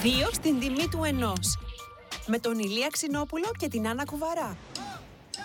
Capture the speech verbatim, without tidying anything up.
Δύο στην τιμή του ενός. Με τον Ηλία Ξινόπουλο και την Άννα Κουβαρά.